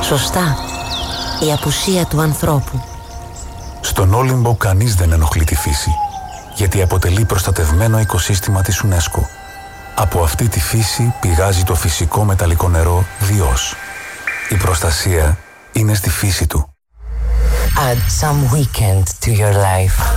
Σωστά, η απουσία του ανθρώπου. Στον Όλυμπο κανείς δεν ενοχλεί τη φύση, γιατί αποτελεί προστατευμένο οικοσύστημα της UNESCO. Από αυτή τη φύση πηγάζει το φυσικό μεταλλικό νερό Διός. Η προστασία είναι στη φύση του. Add some weekend to your life.